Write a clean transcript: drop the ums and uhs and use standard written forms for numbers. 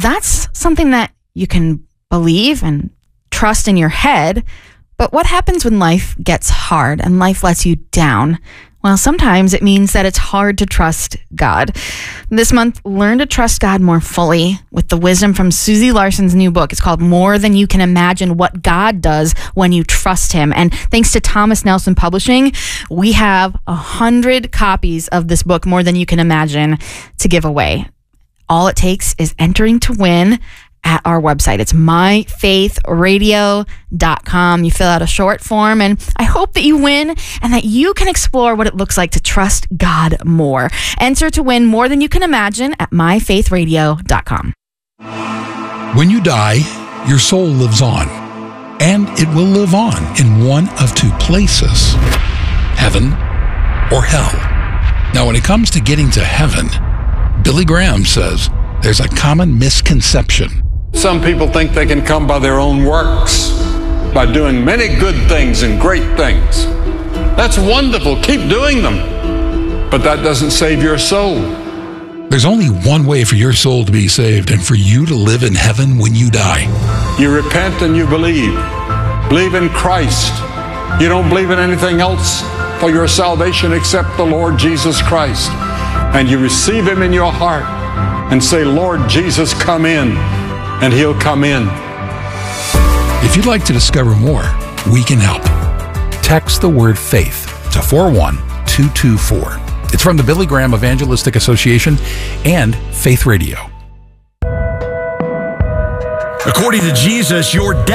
that's something that you can believe and trust in your head. But what happens when life gets hard and life lets you down? Well, sometimes it means that it's hard to trust God. This month, learn to trust God more fully with the wisdom from Susie Larson's new book. It's called More Than You Can Imagine: What God Does When You Trust Him. And thanks to Thomas Nelson Publishing, we have 100 copies of this book, More Than You Can Imagine, to give away. All it takes is entering to win at our website. It's myfaithradio.com. You fill out a short form, and I hope that you win and that you can explore what it looks like to trust God more. Enter to win More Than You Can Imagine at myfaithradio.com. When you die, your soul lives on, and it will live on in one of two places: heaven or hell. Now, when it comes to getting to heaven, Billy Graham says there's a common misconception. Some people think they can come by their own works, by doing many good things and great things. That's wonderful. Keep doing them. But that doesn't save your soul. There's only one way for your soul to be saved and for you to live in heaven when you die. You repent and you believe. Believe in Christ. You don't believe in anything else for your salvation except the Lord Jesus Christ. And you receive Him in your heart and say, Lord Jesus, come in. And He'll come in. If you'd like to discover more, we can help. Text the word faith to 41224. It's from the Billy Graham Evangelistic Association and Faith Radio. According to Jesus, your